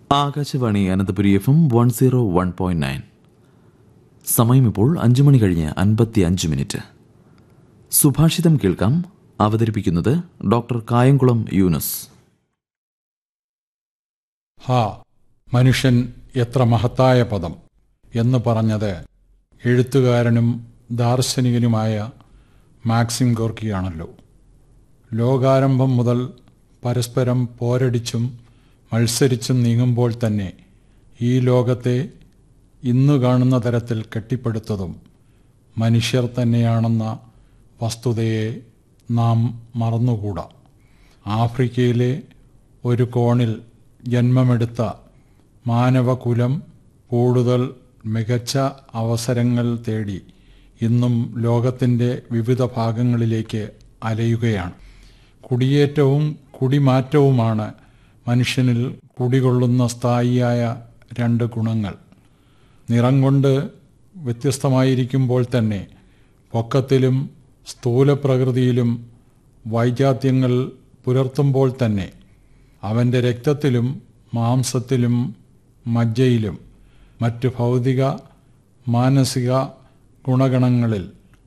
Akashvani Ananthapuri FM 101.9. സമയം ഇപ്പോൾ 5 മണി കഴിഞ്ഞ് 55 മിനിറ്റ്. സുഭാഷിതം കേൾക്കാം. അവതരിപ്പിക്കുന്നത് ഡോക്ടർ കായംകുളം യൂനുസ്. ഹാ, മനുഷ്യൻ എത്ര മഹത്തായ പദം എന്ന് പറഞ്ഞത് എഴുത്തുകാരനും ദാർശനികനുമായ മാക്സിം ഗോർക്കിയാണല്ലോ. ലോകാരംഭം മുതൽ പരസ്പരം പോരടിച്ചും മത്സരിച്ചും നീങ്ങുമ്പോൾ തന്നെ ഈ ലോകത്തെ ഇന്നു കാണുന്ന തരത്തിൽ കെട്ടിപ്പടുത്തതും മനുഷ്യർ തന്നെയാണെന്ന വസ്തുതയെ നാം മറന്നുകൂടാ. ആഫ്രിക്കയിലെ ഒരു കോണിൽ ജന്മമെടുത്ത മാനവകുലം കൂടുതൽ മികച്ച അവസരങ്ങൾ തേടി ഇന്നും ലോകത്തിൻ്റെ വിവിധ ഭാഗങ്ങളിലേക്ക് അലയുകയാണ്. കുടിയേറ്റവും കുടിമാറ്റവുമാണ് മനുഷ്യനിൽ കുടികൊള്ളുന്ന സ്ഥായിയായ രണ്ട് ഗുണങ്ങൾ. നിറം കൊണ്ട് വ്യത്യസ്തമായിരിക്കുമ്പോൾ തന്നെ പൊക്കത്തിലും സ്ഥൂലപ്രകൃതിയിലും വൈജാത്യങ്ങൾ പുലർത്തുമ്പോൾ തന്നെ അവൻ്റെ രക്തത്തിലും മാംസത്തിലും മജ്ജയിലും മറ്റ് ഭൗതിക മാനസിക ഗുണഗണങ്ങളിൽ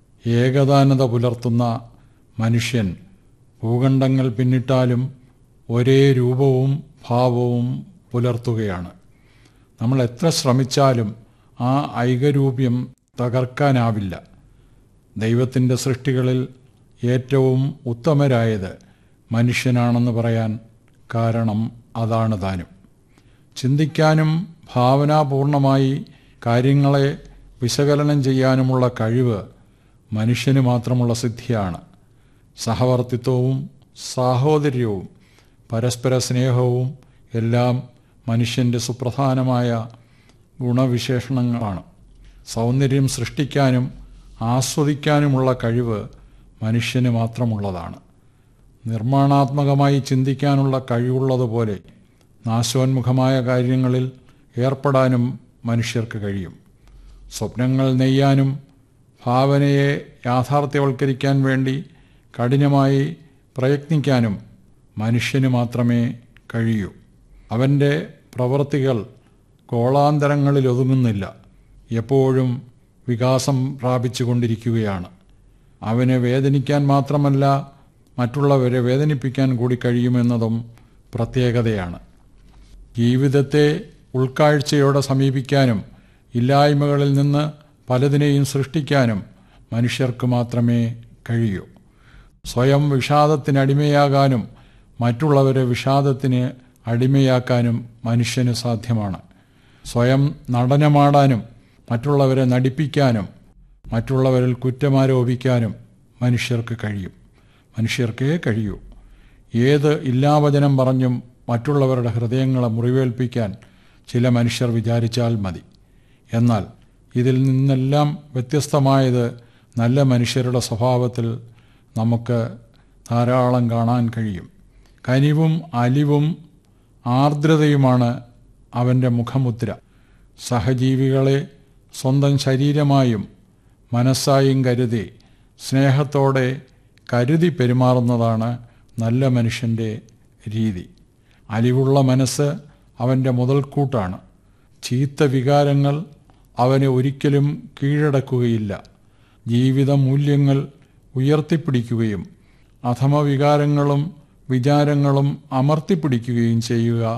ഏകതാനത പുലർത്തുന്ന മനുഷ്യൻ ഭൂഖണ്ഡങ്ങൾ പിന്നിട്ടാലും ഒരേ രൂപവും ഭാവവും പുലർത്തുകയാണ്. നമ്മൾ എത്ര ശ്രമിച്ചാലും ആ ഐകരൂപ്യം തകർക്കാനാവില്ല. ദൈവത്തിൻ്റെ സൃഷ്ടികളിൽ ഏറ്റവും ഉത്തമരായത് മനുഷ്യനാണെന്ന് പറയാൻ കാരണം അതാണ് താനും. ചിന്തിക്കാനും ഭാവനാപൂർണമായി കാര്യങ്ങളെ വിശകലനം ചെയ്യാനുമുള്ള കഴിവ് മനുഷ്യന് മാത്രമുള്ള സിദ്ധിയാണ്. സഹവർത്തിത്വവും സാഹോദര്യവും പരസ്പര സ്നേഹവും എല്ലാം മനുഷ്യൻ്റെ സുപ്രധാനമായ ഗുണവിശേഷണങ്ങളാണ്. സൗന്ദര്യം സൃഷ്ടിക്കാനും ആസ്വദിക്കാനുമുള്ള കഴിവ് മനുഷ്യന് മാത്രമുള്ളതാണ്. നിർമ്മാണാത്മകമായി ചിന്തിക്കാനുള്ള കഴിവുള്ളതുപോലെ നാശോന്മുഖമായ കാര്യങ്ങളിൽ ഏർപ്പെടാനും മനുഷ്യർക്ക് കഴിയും. സ്വപ്നങ്ങൾ നെയ്യാനും ഭാവനയെ യാഥാർത്ഥ്യവൽക്കരിക്കാൻ വേണ്ടി കഠിനമായി പ്രയത്നിക്കാനും മനുഷ്യന് മാത്രമേ കഴിയൂ. അവൻ്റെ പ്രവൃത്തികൾ ഗോളാന്തരങ്ങളിലൊതുങ്ങുന്നില്ല, എപ്പോഴും വികാസം പ്രാപിച്ചു കൊണ്ടിരിക്കുകയാണ്. അവന് വേദനിക്കാൻ മാത്രമല്ല മറ്റുള്ളവരെ വേദനിപ്പിക്കാൻ കൂടി കഴിയുമെന്നതും പ്രത്യേകതയാണ്. ജീവിതത്തെ ഉൾക്കാഴ്ചയോടെ സമീപിക്കാനും ഇല്ലായ്മകളിൽ നിന്ന് പലതിനെയും സൃഷ്ടിക്കാനും മനുഷ്യർക്ക് മാത്രമേ കഴിയൂ. സ്വയം വിഷാദത്തിനടിമയാകാനും മറ്റുള്ളവരെ വിഷാദത്തിന് അടിമയാക്കാനും മനുഷ്യന് സാധ്യമാണ്. സ്വയം നടനമാടാനും മറ്റുള്ളവരെ നടിപ്പിക്കാനും മറ്റുള്ളവരിൽ കുറ്റമാരോപിക്കാനും മനുഷ്യർക്കേ കഴിയൂ. ഏത് ഇല്ലാവചനം പറഞ്ഞും മറ്റുള്ളവരുടെ ഹൃദയങ്ങളെ മുറിവേൽപ്പിക്കാൻ ചില മനുഷ്യർ വിചാരിച്ചാൽ മതി. എന്നാൽ ഇതിൽ നിന്നെല്ലാം വ്യത്യസ്തമായത് നല്ല മനുഷ്യരുടെ സ്വഭാവത്തിൽ നമുക്ക് ധാരാളം കാണാൻ കഴിയും. കനിവും അലിവും ആർദ്രതയുമാണ് അവൻ്റെ മുഖമുദ്ര. സഹജീവികളെ സ്വന്തം ശരീരമായും മനസ്സായും കരുതി സ്നേഹത്തോടെ കരുതി പെരുമാറുന്നതാണ് നല്ല മനുഷ്യൻ്റെ രീതി. അലിവുള്ള മനസ്സ് അവൻ്റെ മുതൽക്കൂട്ടാണ്. ചീത്ത വികാരങ്ങൾ അവനെ ഒരിക്കലും കീഴടക്കുകയില്ല. ജീവിത മൂല്യങ്ങൾ ഉയർത്തിപ്പിടിക്കുകയും അധമവികാരങ്ങളും വിചാരങ്ങളും അമർത്തിപ്പിടിക്കുകയും ചെയ്യുക